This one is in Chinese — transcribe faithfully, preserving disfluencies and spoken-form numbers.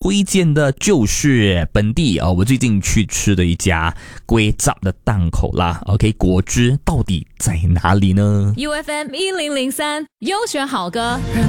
推荐的就是本地啊、哦，我最近去吃的一家龟杂的档口啦。OK， 果汁到底在哪里呢 ？U F M 一零零三优选好歌。